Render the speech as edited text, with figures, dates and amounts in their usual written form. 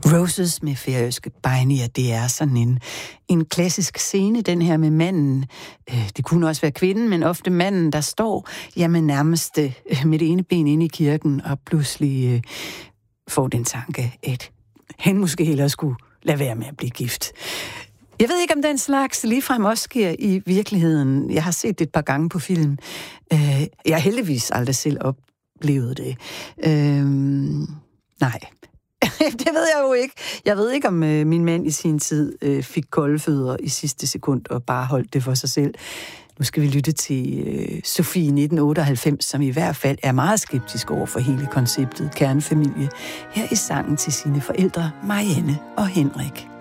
Roses med færøske Beinir, det er sådan en klassisk scene, den her med manden. Det kunne også være kvinden, men ofte manden, der står nærmest med det ene ben inde i kirken, og pludselig får den tanke, at han måske hellere skulle lade være med at blive gift. Jeg ved ikke, om den slags ligefrem også sker i virkeligheden. Jeg har set det et par gange på film. Jeg har heldigvis aldrig selv oplevet det. Nej. Det ved jeg jo ikke. Jeg ved ikke, om min mand i sin tid fik kolde fødder i sidste sekund og bare holdt det for sig selv. Nu skal vi lytte til Sofie 1998, som i hvert fald er meget skeptisk over for hele konceptet kernefamilie. Her i sangen til sine forældre, Marianne og Henrik.